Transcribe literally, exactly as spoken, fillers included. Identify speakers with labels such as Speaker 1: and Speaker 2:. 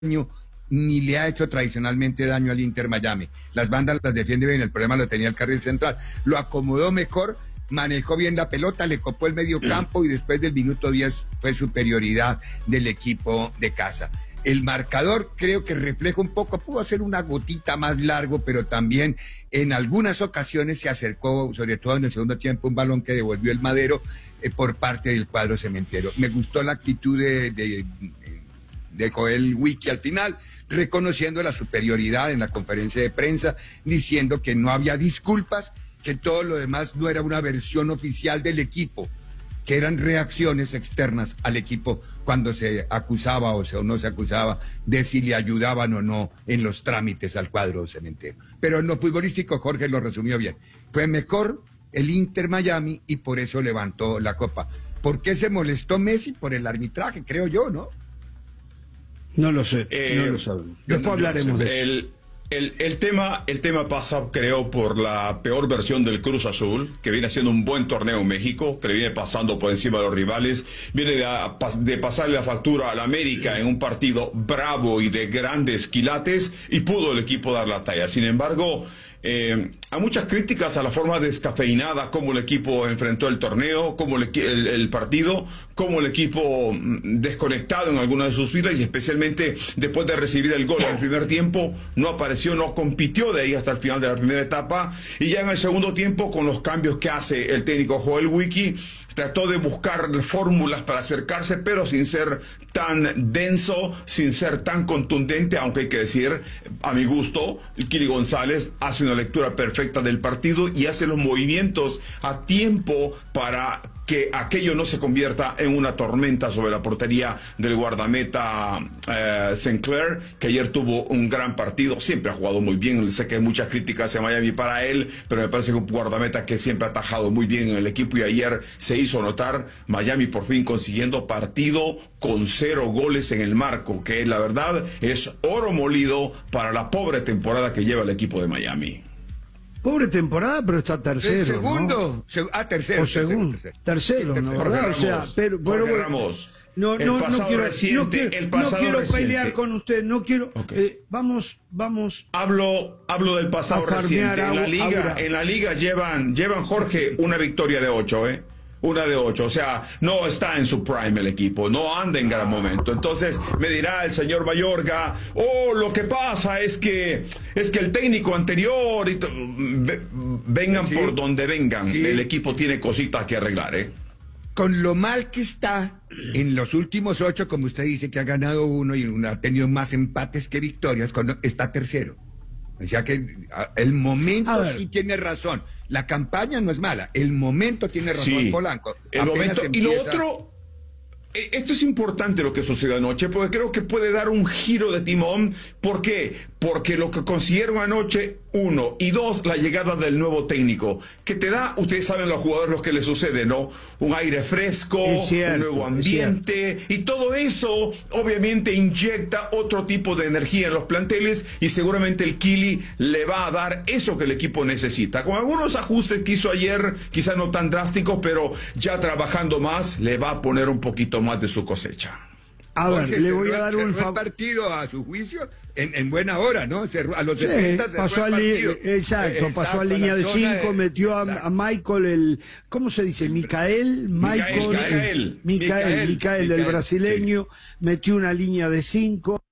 Speaker 1: daño, ni le ha hecho tradicionalmente daño al Inter Miami. Las bandas las defiende bien, el problema lo tenía el carril central. Lo acomodó mejor, manejó bien la pelota, le copó el medio campo y después del minuto diez fue superioridad del equipo de casa. El marcador creo que refleja un poco, pudo ser una gotita más largo, pero también en algunas ocasiones se acercó, sobre todo en el segundo tiempo, un balón que devolvió el Madero eh, por parte del cuadro cementero. Me gustó la actitud de, de, de Joel Wiki al final, reconociendo la superioridad en la conferencia de prensa, diciendo que no había disculpas, que todo lo demás no era una versión oficial del equipo, que eran reacciones externas al equipo cuando se acusaba o, se, o no se acusaba de si le ayudaban o no en los trámites al cuadro cementero. Pero en lo futbolístico Jorge lo resumió bien. Fue mejor el Inter Miami y por eso levantó la copa. ¿Por qué se molestó Messi? Por el arbitraje, creo yo, ¿no?
Speaker 2: No lo sé,
Speaker 3: eh,
Speaker 2: no lo sabemos. Después no, hablaremos
Speaker 3: no sé.
Speaker 2: de eso.
Speaker 3: El... El, el tema el tema pasa, creo, por la peor versión del Cruz Azul, que viene haciendo un buen torneo en México, que le viene pasando por encima de los rivales, viene de, de pasarle la factura al América en un partido bravo y de grandes quilates, y pudo el equipo dar la talla. Sin embargo, eh, hay muchas críticas a la forma descafeinada como el equipo enfrentó el torneo, como el, el, el partido, como el equipo desconectado en algunas de sus filas, y especialmente después de recibir el gol en el primer tiempo, no apareció, no compitió de ahí hasta el final de la primera etapa, y ya en el segundo tiempo, con los cambios que hace el técnico Joel Wiki, trató de buscar fórmulas para acercarse, pero sin ser tan denso, sin ser tan contundente, aunque hay que decir, a mi gusto, el Kili González hace una lectura perfecta del partido y hace los movimientos a tiempo para que aquello no se convierta en una tormenta sobre la portería del guardameta eh, Sinclair, que ayer tuvo un gran partido, siempre ha jugado muy bien. Sé que hay muchas críticas en Miami para él, pero me parece que un guardameta que siempre ha atajado muy bien en el equipo, y ayer se hizo notar. Miami por fin consiguiendo partido con cero goles en el marco, que la verdad es oro molido para la pobre temporada que lleva el equipo de Miami.
Speaker 2: Pobre temporada, pero está tercero.
Speaker 1: El segundo.
Speaker 2: ¿no?
Speaker 1: Se, ah, tercero.
Speaker 2: O segundo. Tercero, tercero, tercero, ¿no? ¿Verdad? O sea, pero, pero
Speaker 3: Jorge Ramos.
Speaker 2: No, no,
Speaker 3: el
Speaker 2: no quiero,
Speaker 3: reciente,
Speaker 2: no quiero,
Speaker 3: el pasado
Speaker 2: no quiero
Speaker 3: reciente.
Speaker 2: pelear con usted, no quiero.
Speaker 3: Okay.
Speaker 2: Eh, vamos, vamos.
Speaker 3: Hablo, hablo del pasado reciente. En la liga,
Speaker 2: aura.
Speaker 3: en la liga llevan, llevan Jorge una victoria de ocho, ¿eh? Una de ocho, o sea, no está en su prime el equipo, no anda en gran momento. Entonces me dirá el señor Mayorga, oh, lo que pasa es que es que el técnico anterior, y vengan sí, por donde vengan, sí. El equipo tiene cositas que arreglar, ¿eh?
Speaker 1: Con lo mal que está en los últimos ocho, como usted dice, que ha ganado uno y uno ha tenido más empates que victorias, cuando está tercero. O sea que el momento sí tiene razón. La campaña no es mala, el momento tiene razón, sí, Polanco.
Speaker 3: El momento, empieza... Y lo otro, esto es importante lo que sucedió anoche, porque creo que puede dar un giro de timón. ¿Por qué? Porque lo que consiguieron anoche, uno, y dos, la llegada del nuevo técnico, que te da, ustedes saben los jugadores lo que les sucede, ¿no? Un aire fresco, cierto, un nuevo ambiente, y todo eso obviamente inyecta otro tipo de energía en los planteles, y seguramente el Kili le va a dar eso que el equipo necesita. Con algunos ajustes que hizo ayer, quizás no tan drásticos, pero ya trabajando más, le va a poner un poquito más de su cosecha.
Speaker 2: A ver,
Speaker 1: Porque
Speaker 2: le voy a dar un
Speaker 1: favor. partido a su juicio en, en buena hora, ¿no? Cerró, a los
Speaker 2: sí,
Speaker 1: setenta se
Speaker 2: pasó
Speaker 1: fue
Speaker 2: a
Speaker 1: el partido.
Speaker 2: Exacto, eh, pasó a línea de cinco, de, metió a, a Michael el, ¿cómo se dice? Micael, Michael,
Speaker 3: Micael,
Speaker 2: Micael, Micael, Micael del brasileño, sí. Metió una línea de cinco.